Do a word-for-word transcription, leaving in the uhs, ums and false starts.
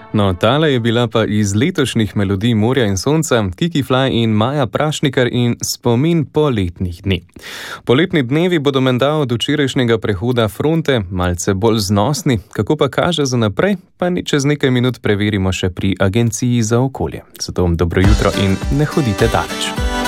No, tale je bila pa iz letošnjih melodij Morja in sonca, Kiki Fly in Maja Prašnikar in spomin poletnih dni. Poletni dnevi bodo menda od včerajšnjega prehoda fronte malce bolj znosni, kako pa kaže za naprej, pa ni čez nekaj minut preverimo še pri Agenciji za okolje. Zato vam dobro jutro in ne hodite daleč.